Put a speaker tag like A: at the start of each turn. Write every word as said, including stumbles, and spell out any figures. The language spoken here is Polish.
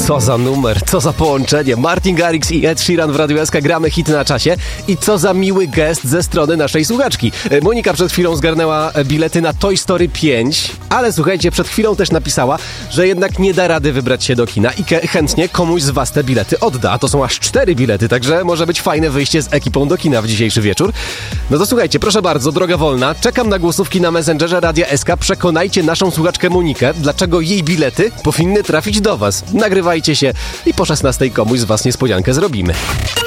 A: Co za numer, co za połączenie. Martin Garrix i Ed Sheeran w Radiu S K, gramy hity na czasie. I co za miły gest ze strony naszej słuchaczki. Monika przed chwilą zgarnęła bilety na Toy Story pięć, ale słuchajcie, przed chwilą też napisała, że jednak nie da rady wybrać się do kina i ke- chętnie komuś z was te bilety odda. A to są aż cztery bilety, także może być fajne wyjście z ekipą do kina w dzisiejszy wieczór. No to słuchajcie, proszę bardzo, droga wolna. Czekam na głosówki na Messengerze Radia S K. Przekonajcie naszą słuchaczkę Monikę, dlaczego jej bilety powinny trafić do was. Nagrywajcie się i po szesnastej komuś z was niespodziankę zrobimy.